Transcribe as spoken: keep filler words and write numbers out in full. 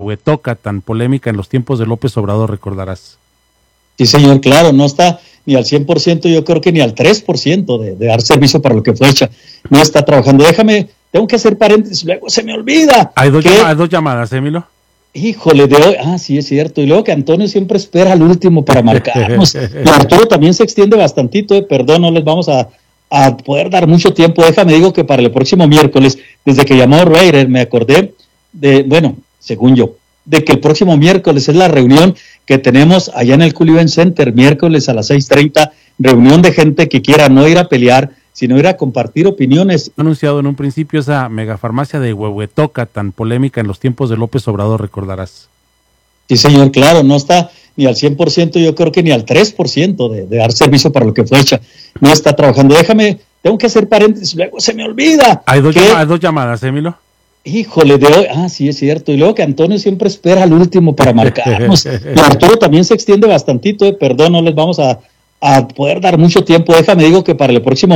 huehuetoca tan polémica en los tiempos de López Obrador, recordarás. Sí, señor, claro, no está ni al cien por ciento, yo creo que ni al tres por ciento de, de dar servicio para lo que fue hecha. No está trabajando. Déjame, tengo que hacer paréntesis, luego se me olvida. Hay dos, que, llamadas, dos llamadas, Emilio. Híjole, de hoy, ah, sí, es cierto. Y luego que Antonio siempre espera al último para marcarnos. Y Arturo también se extiende bastantito, eh, perdón, no les vamos a, a poder dar mucho tiempo. Déjame digo que para el próximo miércoles, desde que llamó Raider, me acordé de, bueno, según yo, de que el próximo miércoles es la reunión que tenemos allá en el Cool Event Center, miércoles a las seis treinta, reunión de gente que quiera no ir a pelear, sino ir a compartir opiniones. Anunciado en un principio esa megafarmacia de huehuetoca tan polémica en los tiempos de López Obrador, recordarás. Sí, señor, claro, no está ni al cien por ciento, yo creo que ni al tres por ciento de, de dar servicio para lo que fue hecha. No está trabajando. Déjame, tengo que hacer paréntesis, luego se me olvida. Hay dos, que, llamadas, dos llamadas, Emilio. Híjole, de hoy, ah, sí, es cierto. Y luego que Antonio siempre espera al último para marcarnos. Y Arturo también se extiende bastantito, eh, perdón, no les vamos a, a poder dar mucho tiempo. Déjame digo que para el próximo